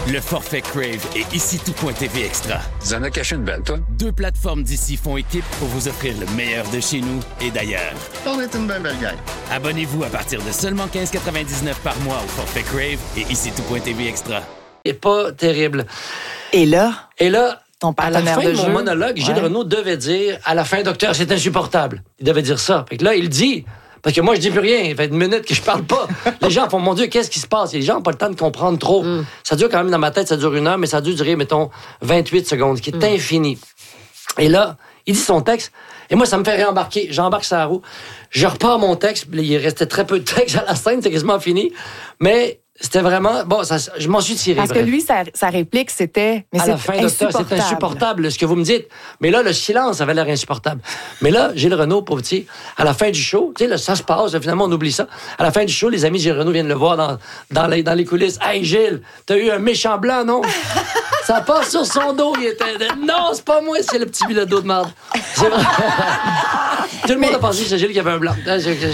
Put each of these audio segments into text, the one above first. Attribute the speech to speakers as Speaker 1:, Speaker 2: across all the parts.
Speaker 1: Le forfait Crave et ici tout.tv Extra.
Speaker 2: Tu en as caché une belle, toi?
Speaker 1: 2 plateformes d'ici font équipe pour vous offrir le meilleur de chez nous et d'ailleurs.
Speaker 2: On est une belle gang.
Speaker 1: Abonnez-vous à partir de seulement 15,99 par mois au forfait Crave et ici tout.tv Extra.
Speaker 3: C'est pas terrible.
Speaker 4: Et là, ton
Speaker 3: à la
Speaker 4: partenaire
Speaker 3: fin de
Speaker 4: de
Speaker 3: mon
Speaker 4: jeu,
Speaker 3: monologue, Gilles
Speaker 4: ouais.
Speaker 3: Renaud devait dire à la fin, docteur, c'est insupportable. Il devait dire ça. Fait que là, il dit, parce que moi, je dis plus rien. Il fait une minute que je parle pas. Les gens font, mon Dieu, qu'est-ce qui se passe? Et les gens n'ont pas le temps de comprendre trop. Ça dure quand même dans ma tête, ça dure 1 heure, mais ça a dû durer, mettons, 28 secondes, ce qui est infini. Et là, il dit son texte, et moi, ça me fait réembarquer. J'embarque sur la roue. Je repars mon texte. Il restait très peu de texte à la scène, c'est quasiment fini. Mais c'était vraiment... Bon, je m'en suis tiré.
Speaker 4: Parce que lui, sa réplique, c'était... Mais
Speaker 3: à la fin, docteur, c'est insupportable ce que vous me dites. Mais là, le silence avait l'air insupportable. Mais là, Gilles Renaud, pauvre petit, à la fin du show, tu sais, là, ça se passe, là, finalement, on oublie ça. À la fin du show, les amis de Gilles Renaud viennent le voir dans les coulisses. « Hey, Gilles, t'as eu un méchant blanc, non? » Ça passe sur son dos. Il était... Non, c'est pas moi, c'est le petit bilodeau de merde. C'est vrai. Tout le monde a pensé que c'est Gilles qui avait un blanc.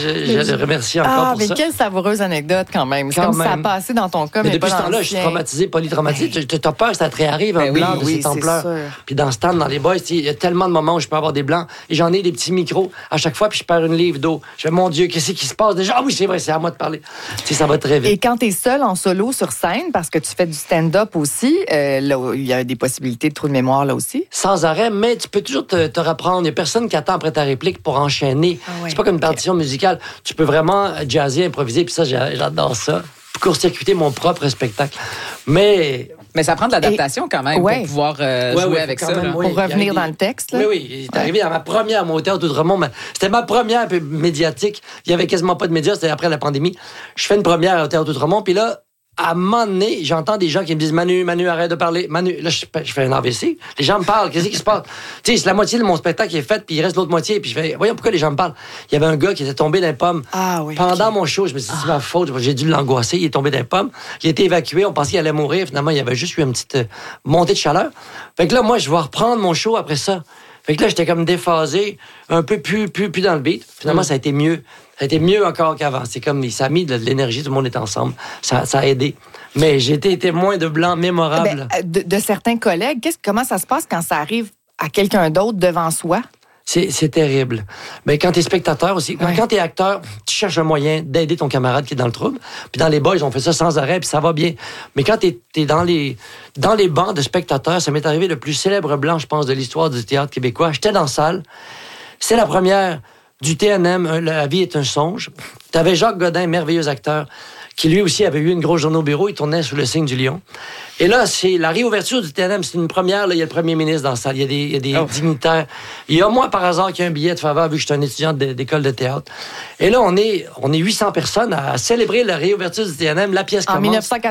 Speaker 3: Je le remercie encore pour
Speaker 4: mais
Speaker 3: ça.
Speaker 4: quelle savoureuse anecdote, quand même. C'est
Speaker 3: Quand
Speaker 4: comme ça a
Speaker 3: même.
Speaker 4: passé dans ton cas,
Speaker 3: Mais
Speaker 4: mais
Speaker 3: depuis
Speaker 4: pas
Speaker 3: ce
Speaker 4: dans
Speaker 3: temps-là,
Speaker 4: le
Speaker 3: je suis
Speaker 4: sien.
Speaker 3: traumatisé, polytraumatisé. T'as peur que ça te réarrive un
Speaker 4: Ben
Speaker 3: blanc de
Speaker 4: oui,
Speaker 3: cette
Speaker 4: c'est
Speaker 3: ampleur.
Speaker 4: sûr.
Speaker 3: Puis dans le stand, dans les boys, il y a tellement de moments où je peux avoir des blancs. Et j'en ai des petits micros à chaque fois, puis je perds une livre d'eau. Je fais, mon Dieu, qu'est-ce qui se passe déjà? Ah oui, c'est vrai, c'est à moi de parler. Tu sais, ça va très vite.
Speaker 4: Et quand tu es seul en solo sur scène, parce que tu fais du stand-up aussi, là, il y a des possibilités de trou de mémoire là aussi.
Speaker 3: Sans arrêt, mais tu peux toujours te reprendre. Il n'y a personne qui attend après ta réplique pour enchaîner.
Speaker 4: Ah ouais.
Speaker 3: C'est pas comme une partition musicale. Tu peux vraiment jazzer, improviser, puis ça, j'adore ça. Court-circuiter mon propre spectacle. Mais
Speaker 5: ça prend de l'adaptation quand même
Speaker 4: Ouais.
Speaker 5: pour pouvoir jouer avec
Speaker 3: quand
Speaker 5: ça.
Speaker 3: même,
Speaker 5: là.
Speaker 3: oui.
Speaker 4: Pour revenir dans le texte. Là.
Speaker 3: Oui, il est arrivé à ma première montée au Outremont. C'était ma première un peu médiatique. Il n'y avait quasiment pas de médias, c'était après la pandémie. Je fais une première au Théâtre Outremont, puis là, à un moment donné, j'entends des gens qui me disent « Manu, arrête de parler. Manu, là, je fais un AVC. Les gens me parlent. Qu'est-ce qui se passe? Tu sais, c'est la moitié de mon spectacle qui est fait, puis il reste l'autre moitié. Puis je fais, voyons pourquoi les gens me parlent. Il y avait un gars qui était tombé dans les pommes.
Speaker 4: Ah oui.
Speaker 3: Pendant mon show, je me suis dit, c'est ma faute. J'ai dû l'angoisser. Il est tombé dans les pommes. Il a été évacué. On pensait qu'il allait mourir. Finalement, il y avait juste eu une petite montée de chaleur. Fait que là, moi, je vais reprendre mon show après ça. Fait que là, j'étais comme déphasé, un peu plus dans le beat. Finalement, ça a été mieux. Ça a été mieux encore qu'avant. C'est comme, ça a mis de l'énergie, tout le monde est ensemble. Ça a aidé. Mais j'ai été témoin de blancs mémorables.
Speaker 4: De certains collègues, comment ça se passe quand ça arrive à quelqu'un d'autre devant soi?
Speaker 3: C'est terrible. Mais quand t'es spectateur aussi, quand t'es acteur, tu cherches un moyen d'aider ton camarade qui est dans le trouble. Puis dans les boys, on fait ça sans arrêt, puis ça va bien. Mais quand t'es dans les bancs de spectateurs, ça m'est arrivé le plus célèbre blanc, je pense, de l'histoire du théâtre québécois. J'étais dans la salle. C'est la première du TNM, La vie est un songe. T'avais Jacques Godin, merveilleux acteur, qui lui aussi avait eu une grosse journée au bureau. Il tournait sous le signe du lion. Et là, c'est la réouverture du TNM. C'est une première. Là, il y a le premier ministre dans la salle. Il y a des dignitaires. Il y a moi, par hasard, qui a un billet de faveur, vu que je suis un étudiant d'école de théâtre. Et là, on est 800 personnes à célébrer la réouverture du TNM. La pièce commence.
Speaker 4: En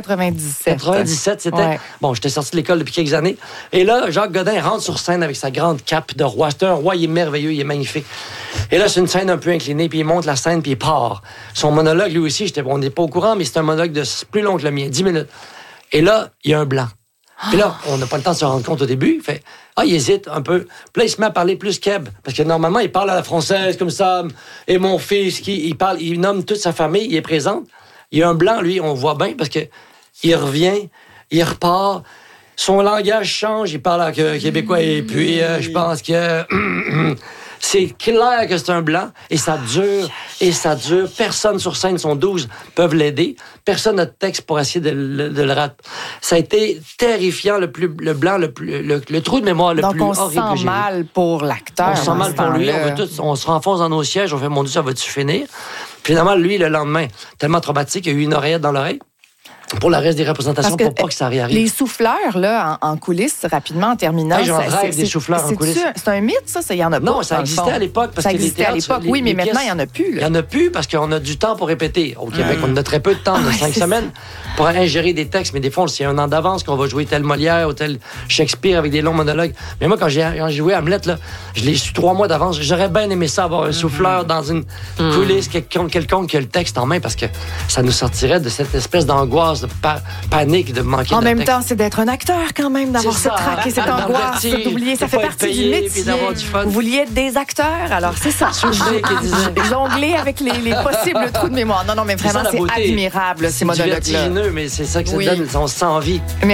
Speaker 4: 1997.
Speaker 3: 97, c'était...
Speaker 4: Ouais.
Speaker 3: Bon, j'étais sorti de l'école depuis quelques années. Et là, Jacques Godin rentre sur scène avec sa grande cape de roi. C'est un roi, il est merveilleux, il est magnifique. Et là, c'est une scène un peu inclinée, puis il monte la scène, puis il part. Son monologue, lui aussi, on n'est pas au courant, mais c'est un monologue plus long que le mien, 10 minutes. Et là, il y a un blanc. Puis là, on n'a pas le temps de se rendre compte au début. Il fait, il hésite un peu. Puis là, il se met à parler plus keb. Parce que normalement, il parle à la française, comme ça. Et mon fils, il nomme toute sa famille, il est présent. Il y a un blanc, lui, on voit bien, parce que il revient, il repart. Son langage change, il parle en québécois. Et puis, je pense que... C'est clair que c'est un blanc, et ça dure, Personne sur scène, sont 12, peuvent l'aider. Personne n'a de texte pour essayer de le rater. Ça a été terrifiant, le blanc, le trou de mémoire le plus horrible.
Speaker 4: Donc, on se sent mal pour l'acteur.
Speaker 3: On se sent mal pour lui, on se renfonce dans nos sièges, on fait, mon Dieu, ça va-tu finir? Puis finalement, lui, le lendemain, tellement traumatique, il a eu une oreillette dans l'oreille. Pour le reste des représentations, pour pas que ça réarrive.
Speaker 4: Les souffleurs, là, en coulisses, rapidement, en terminant...
Speaker 3: J'en rêve des souffleurs en coulisses.
Speaker 4: C'est un mythe, ça? Il y en a pas.
Speaker 3: Non, ça existait à l'époque.
Speaker 4: Ça existait à l'époque, oui, mais maintenant, il n'y en a plus.
Speaker 3: Il n'y en a plus parce qu'on a du temps pour répéter. Au Québec, on a très peu de temps, de 5 semaines, pour ingérer des textes. Mais des fois, c'est un an d'avance qu'on va jouer tel Molière ou tel Shakespeare avec des longs monologues. Mais moi, quand j'ai joué Hamlet, là, je l'ai su 3 mois d'avance. J'aurais bien aimé ça, avoir un souffleur dans une coulisse, quelconque qui a le texte en main, parce que ça nous sortirait de cette espèce d'angoisse, de panique de manquer
Speaker 4: en
Speaker 3: de
Speaker 4: même
Speaker 3: texte.
Speaker 4: temps, c'est d'être un acteur quand même, d'avoir
Speaker 3: C'est
Speaker 4: ce
Speaker 3: ça,
Speaker 4: trac et cette
Speaker 3: d'avoir
Speaker 4: angoisse,
Speaker 3: le vertige,
Speaker 4: d'oublier. Ça
Speaker 3: de
Speaker 4: fait
Speaker 3: pas être
Speaker 4: partie
Speaker 3: payé,
Speaker 4: du
Speaker 3: puis
Speaker 4: métier.
Speaker 3: d'avoir du fun.
Speaker 4: Vous vouliez être des acteurs, alors c'est ça. Jongler avec les possibles trous de mémoire. Non, mais vraiment,
Speaker 3: ça, la
Speaker 4: c'est
Speaker 3: beauté.
Speaker 4: admirable, ces
Speaker 3: C'est
Speaker 4: monologues-là.
Speaker 3: vertigineux, mais c'est ça que ça donne, on se sent en vie.